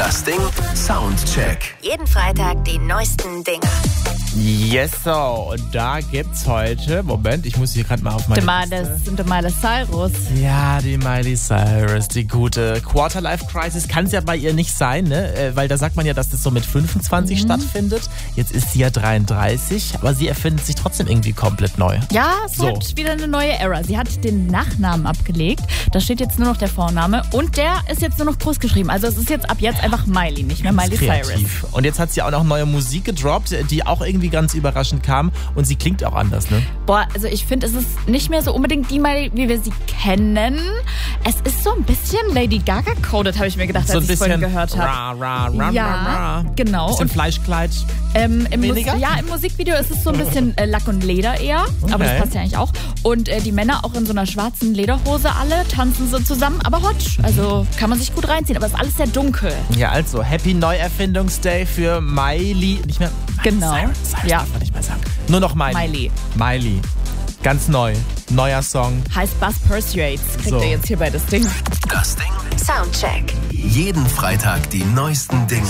Das Ding Soundcheck. Jeden Freitag die neuesten Dinger. Yes, so. Und da gibt's heute, Moment, ich muss hier gerade mal auf meine The Miley Cyrus. Ja, die Miley Cyrus, die gute Quarterlife-Crisis. Kann es ja bei ihr nicht sein, ne? Weil da sagt man ja, dass das so mit 25 stattfindet. Jetzt ist sie ja 33, aber sie erfindet sich trotzdem irgendwie komplett neu. Ja, es hat wieder eine neue Ära. Sie hat den Nachnamen abgelegt. Da steht jetzt nur noch der Vorname und der ist jetzt nur noch groß geschrieben. Also es ist jetzt ab jetzt einfach Miley, nicht mehr Miley Cyrus. Und jetzt hat sie auch noch neue Musik gedroppt, die auch irgendwie ganz überraschend kam und sie klingt auch anders, ne? Boah, also ich finde, es ist nicht mehr so unbedingt die Miley, wie wir sie kennen. Es ist so ein bisschen Lady Gaga-coded, habe ich mir gedacht, so als ich es vorhin gehört habe. Ja, genau. Bisschen Fleischkleid. Im Musikvideo ist es so ein bisschen Lack und Leder eher, aber das passt ja eigentlich auch. Und die Männer auch in so einer schwarzen Lederhose alle, tanzen so zusammen, aber hot. Also kann man sich gut reinziehen, aber es ist alles sehr dunkel. Ja, also Happy Neuerfindungsday für Miley. Nicht mehr genau. Cyrus darf man nicht mehr sagen. Nur noch Miley. Ganz neu. Neuer Song. Heißt Buzz Persuades. Kriegt ihr jetzt hier bei Das Ding. Das Ding Soundcheck. jeden Freitag die neuesten Dinge.